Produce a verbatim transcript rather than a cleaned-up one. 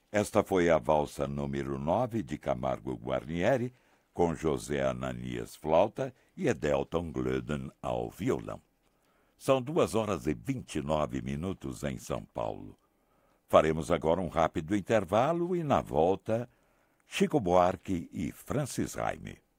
Esta foi a valsa número nove de Camargo Guarnieri, com José Ananias flauta e Edelton Glöden ao violão. São duas horas e vinte e nove minutos em São Paulo. Faremos agora um rápido intervalo e, na volta, Chico Buarque e Francis Raime.